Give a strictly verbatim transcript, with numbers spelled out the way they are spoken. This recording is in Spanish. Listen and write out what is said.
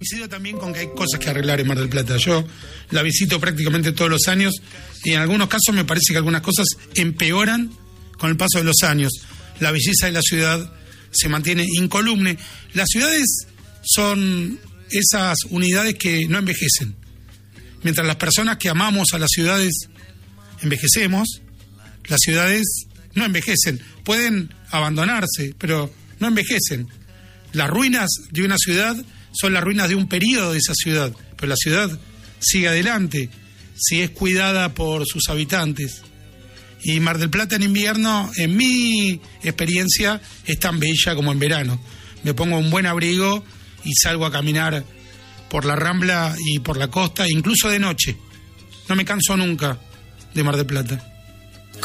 Coincido también con que hay cosas que arreglar en Mar del Plata. Yo la visito prácticamente todos los años y en algunos casos me parece que algunas cosas empeoran con el paso de los años. La belleza de la ciudad se mantiene incoluble. Las ciudades son esas unidades que no envejecen. Mientras las personas que amamos a las ciudades envejecemos, las ciudades no envejecen. Pueden abandonarse, pero no envejecen. Las ruinas de una ciudad son las ruinas de un periodo de esa ciudad, pero la ciudad sigue adelante si es cuidada por sus habitantes. Y Mar del Plata en invierno, en mi experiencia, es tan bella como en verano. Me pongo un buen abrigo y salgo a caminar por la Rambla y por la costa, incluso de noche. No me canso nunca de Mar del Plata.